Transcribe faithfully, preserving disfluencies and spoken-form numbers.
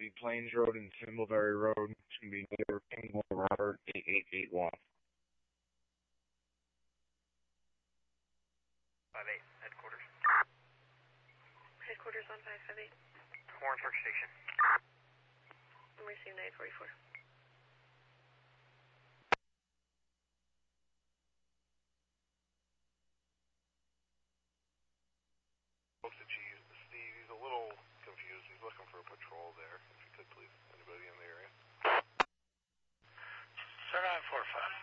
the Plains Road and Thimbleberry Road. It's going to be near King Robert eight eight eight one. five eight, headquarters. Headquarters on five five eight. Warren Park Station. I'm receiving nine forty-four. Folks that you use, Steve, he's a little confused. He's looking for a patrol there. If you could, please. Anybody in the area? Sir nine four five.